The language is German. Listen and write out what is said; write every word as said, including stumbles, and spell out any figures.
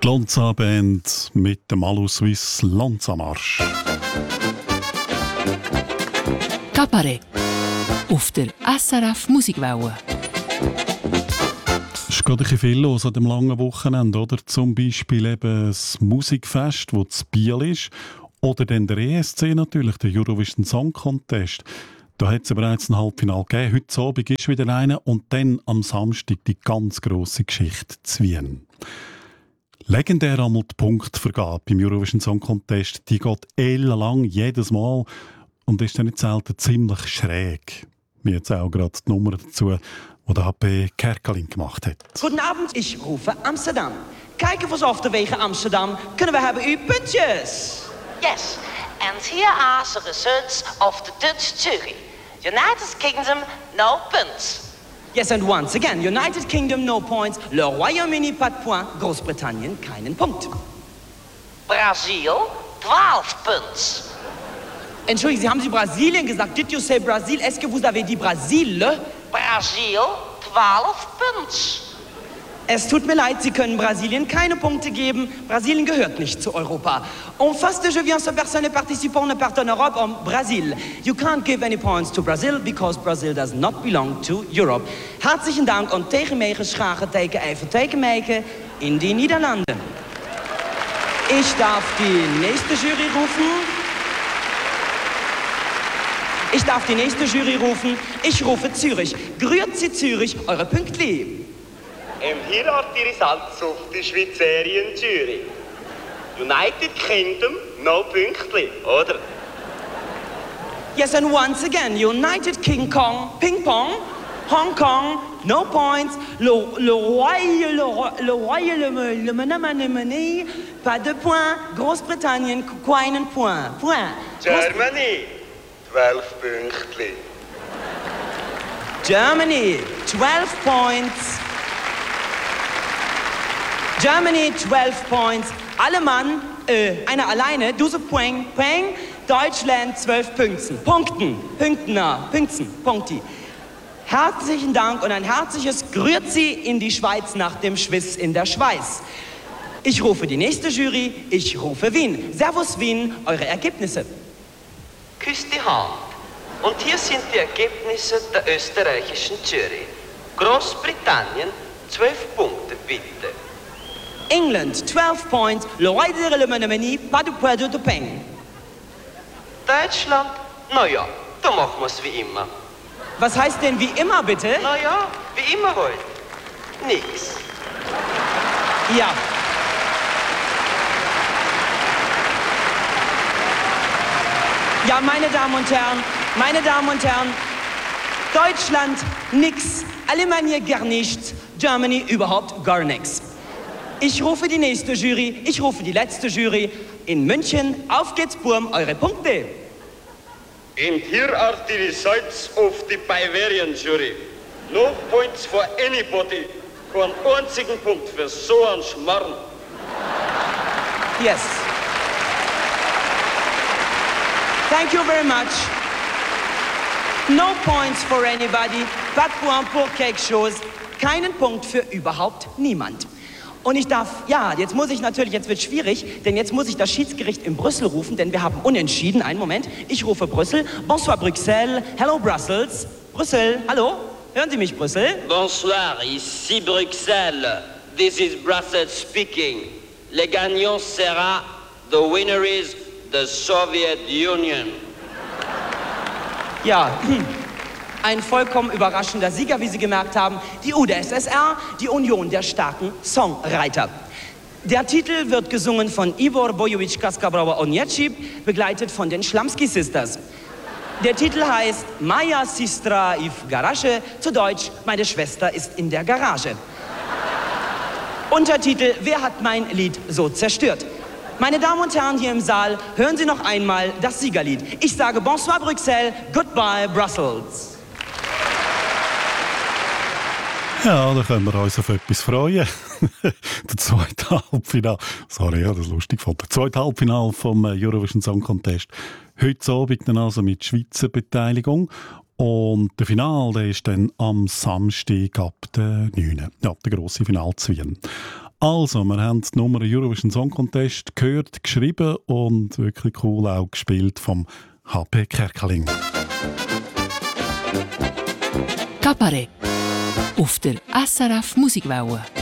Die Lonza-Band mit dem Alu-Swiss Lonza-Marsch. Cabaret auf der S R F Musikwelle. Es ist gerade ein bisschen viel los an dem langen Wochenende, oder? Zum Beispiel eben das Musikfest, das zu Biel ist. Oder dann der E S C natürlich, der Eurovision Song Contest. Da hat es bereits ein Halbfinale gegeben. Heute Abend ist wieder einer. Und dann am Samstag die ganz grosse Geschichte zu Wien. Legendär einmal die Punktvergabe beim Eurovision Song Contest. Die geht ellenlang, jedes Mal. Und ist dann nicht selten ziemlich schräg. Wie jetzt auch gerade die Nummer dazu, die der H P Kerkeling gemacht hat. Guten Abend, ich rufe Amsterdam. Kijken we eens of de wegen Amsterdam kunnen we hebben u puntjes. Yes, and here are the results of the Dutch jury. United Kingdom, no points. Yes, and once again, United Kingdom, no points. Le Royaume-Uni, pas de points. Großbritannien, keinen Punkt. Brazil, twaalf points. Entschuldigen Sie, haben Sie Brasilien gesagt? Did you say Brazil? Est-ce que vous avez dit Brasil? Brazil, twaalf points. Es tut mir leid, Sie können Brasilien keine Punkte geben. Brasilien gehört nicht zu Europa. En face de je viens, ce personne participant ne part en Europe en Brasil. You can't give any points to Brazil because Brazil does not belong to Europe. Herzlichen Dank und tegen meegen schagen teken even teken meeken in die Niederlanden. Ich darf die nächste Jury rufen. Ich darf die nächste Jury rufen. Ich rufe Zürich. Grüezi Zürich, eure Pünktli. Ähm, hier hat die Results auf die Schweizerien Jury. United Kingdom, no Pünktli, oder? Yes, and once again, United King Kong, Ping Pong, Hong Kong, no points. Le, le Royal, le, le Royal, le, le Menemenemene, pas de points. Großbritannien, keinen Point. Point. Germany, twaalf Pünktli. Germany, twelve points. Germany, twelve points. Alle Mann, äh, einer alleine, douze points, Peng. Deutschland, zwölf Pünktchen. Punkten, Pünktner, Pünktchen, Punkti. Herzlichen Dank und ein herzliches Grüezi in die Schweiz nach dem Schwiss in der Schweiz. Ich rufe die nächste Jury, ich rufe Wien. Servus Wien, eure Ergebnisse. Küsst die Hand. Und hier sind die Ergebnisse der österreichischen Jury. Großbritannien, zwölf Punkte, bitte. England, twelve points. Le roi de le Menemeni, pas de point de Peng. Deutschland, naja, da machen wir's wie immer. Was heißt denn wie immer, bitte? Naja, wie immer halt. Nix. Ja. Ja, meine Damen und Herren, meine Damen und Herren, Deutschland nix, Alemannia gar nichts, Germany überhaupt gar nichts. Ich rufe die nächste Jury, ich rufe die letzte Jury in München. Auf geht's, Burm, eure Punkte. And here are the results of the Bavarian Jury. No points for anybody. Keinen einzigen Punkt für so einen Schmarrn. Yes. Thank you very much. No points for anybody. Pas de point pour quelque chose. Keinen Punkt für überhaupt niemand. Und ich darf, ja, jetzt muss ich natürlich, jetzt wird schwierig, denn jetzt muss ich das Schiedsgericht in Brüssel rufen, denn wir haben unentschieden. Einen Moment, ich rufe Brüssel. Bonsoir Bruxelles, hello Brussels. Brüssel, hallo? Hören Sie mich, Brüssel? Bonsoir, ici Bruxelles. This is Brussels speaking. Le gagnant sera, the winner is the Soviet Union. Ja, ein vollkommen überraschender Sieger, wie Sie gemerkt haben, die U d S S R, die Union der starken Songwriter. Der Titel wird gesungen von Ivor Bojovic Kaskabrauer Onječip, begleitet von den Schlamski Sisters. Der Titel heißt Maja Sistra i v Garage, zu Deutsch, meine Schwester ist in der Garage. Untertitel, wer hat mein Lied so zerstört? Meine Damen und Herren hier im Saal, hören Sie noch einmal das Siegerlied. Ich sage Bonsoir Bruxelles, Goodbye Brussels. Ja, da können wir uns auf etwas freuen. Der zweite Halbfinale, sorry, ja, das ist lustig gefunden. Der zweite Halbfinale vom Eurovision Song Contest. Heute Abend dann also mit Schweizer Beteiligung. Und der Finale, der ist dann am Samstag ab der neunten Ja, der grosse Finale zu Wien. Also, wir haben die Nummer Eurovision Song Contest gehört, geschrieben und wirklich cool auch gespielt vom H P Kerkeling. Cabaret auf der S R F Musikwelle.